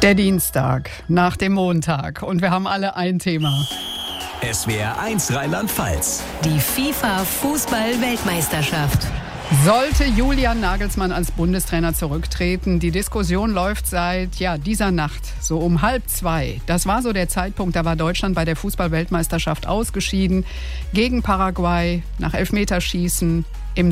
Der Dienstag nach dem Montag und wir haben alle ein Thema. SWR 1 Rheinland-Pfalz. Die FIFA-Fußball-Weltmeisterschaft. Sollte Julian Nagelsmann als Bundestrainer zurücktreten? Die Diskussion läuft seit dieser Nacht, so um 1:30. Das war so der Zeitpunkt, da war Deutschland bei der Fußball-Weltmeisterschaft ausgeschieden. Gegen Paraguay nach Elfmeterschießen im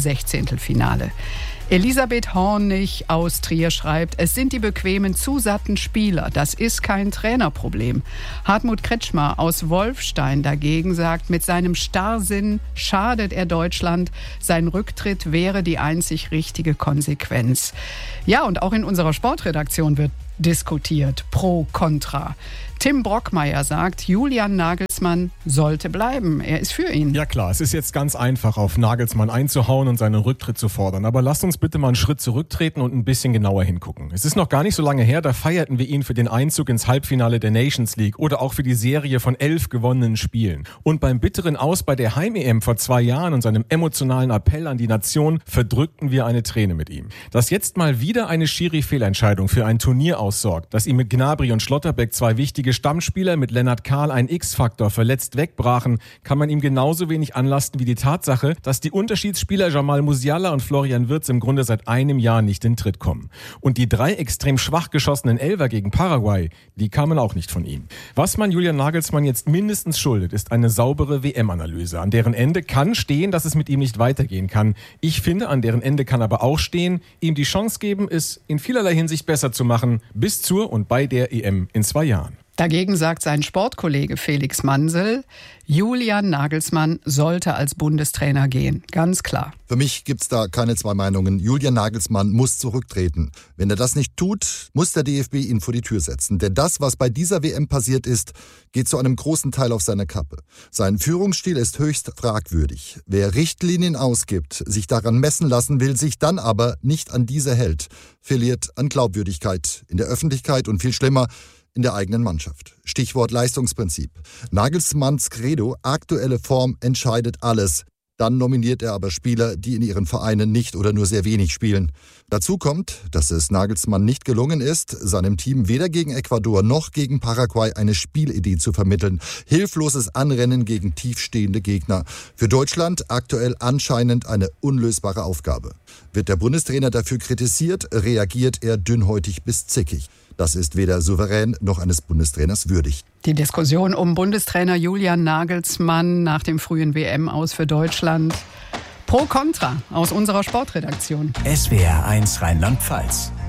16. Elisabeth Hornig aus Trier schreibt, es sind die bequemen, zu satten Spieler. Das ist kein Trainerproblem. Hartmut Kretschmer aus Wolfstein dagegen sagt, mit seinem Starrsinn schadet er Deutschland. Sein Rücktritt wäre die einzig richtige Konsequenz. Ja, und auch in unserer Sportredaktion wird diskutiert, pro, contra. Tim Brockmeier sagt, Julian Nagelsmann sollte bleiben. Er ist für ihn. Ja klar, es ist jetzt ganz einfach, auf Nagelsmann einzuhauen und seinen Rücktritt zu fordern. Aber lasst uns bitte mal einen Schritt zurücktreten und ein bisschen genauer hingucken. Es ist noch gar nicht so lange her, da feierten wir ihn für den Einzug ins Halbfinale der Nations League oder auch für die Serie von 11 gewonnenen Spielen. Und beim bitteren Aus bei der Heim-EM vor 2 Jahren und seinem emotionalen Appell an die Nation verdrückten wir eine Träne mit ihm. Dass jetzt mal wieder eine Schiri-Fehlentscheidung für ein Turnier aussorgt, dass ihm mit Gnabry und Schlotterbeck 2 wichtige Stammspieler mit Lennart Kahl ein X-Faktor verletzt wegbrachen, kann man ihm genauso wenig anlasten wie die Tatsache, dass die Unterschiedsspieler Jamal Musiala und Florian Wirtz im Grunde seit einem Jahr nicht in Tritt kommen. Und die 3 extrem schwach geschossenen Elfer gegen Paraguay, die kamen auch nicht von ihm. Was man Julian Nagelsmann jetzt mindestens schuldet, ist eine saubere WM-Analyse. An deren Ende kann stehen, dass es mit ihm nicht weitergehen kann. Ich finde, an deren Ende kann aber auch stehen, ihm die Chance geben, es in vielerlei Hinsicht besser zu machen, bis zur und bei der EM in 2 Jahren. Dagegen sagt sein Sportkollege Felix Mansel, Julian Nagelsmann sollte als Bundestrainer gehen. Ganz klar. Für mich gibt's da keine 2 Meinungen. Julian Nagelsmann muss zurücktreten. Wenn er das nicht tut, muss der DFB ihn vor die Tür setzen. Denn das, was bei dieser WM passiert ist, geht zu einem großen Teil auf seine Kappe. Sein Führungsstil ist höchst fragwürdig. Wer Richtlinien ausgibt, sich daran messen lassen will, sich dann aber nicht an diese hält, verliert an Glaubwürdigkeit in der Öffentlichkeit und viel schlimmer, in der eigenen Mannschaft. Stichwort Leistungsprinzip. Nagelsmanns Credo, aktuelle Form entscheidet alles. Dann nominiert er aber Spieler, die in ihren Vereinen nicht oder nur sehr wenig spielen. Dazu kommt, dass es Nagelsmann nicht gelungen ist, seinem Team weder gegen Ecuador noch gegen Paraguay eine Spielidee zu vermitteln. Hilfloses Anrennen gegen tiefstehende Gegner. Für Deutschland aktuell anscheinend eine unlösbare Aufgabe. Wird der Bundestrainer dafür kritisiert, reagiert er dünnhäutig bis zickig. Das ist weder souverän noch eines Bundestrainers würdig. Die Diskussion um Bundestrainer Julian Nagelsmann nach dem frühen WM-Aus für Deutschland. Pro Contra aus unserer Sportredaktion. SWR 1 Rheinland-Pfalz.